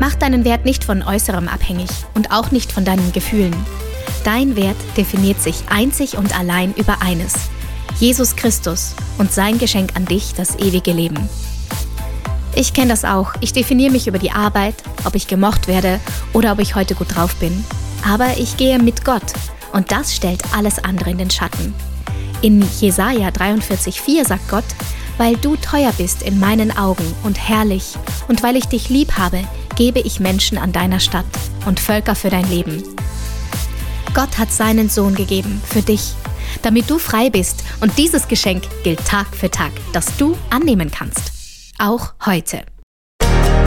Mach deinen Wert nicht von Äußerem abhängig und auch nicht von deinen Gefühlen. Dein Wert definiert sich einzig und allein über eines: Jesus Christus und sein Geschenk an dich, das ewige Leben. Ich kenne das auch. Ich definiere mich über die Arbeit, ob ich gemocht werde oder ob ich heute gut drauf bin. Aber ich gehe mit Gott und das stellt alles andere in den Schatten. In Jesaja 43,4 sagt Gott: Weil du teuer bist in meinen Augen und herrlich und weil ich dich lieb habe, gebe ich Menschen an deiner Statt und Völker für dein Leben. Gott hat seinen Sohn gegeben für dich, damit du frei bist, und dieses Geschenk gilt Tag für Tag, das du annehmen kannst. Auch heute.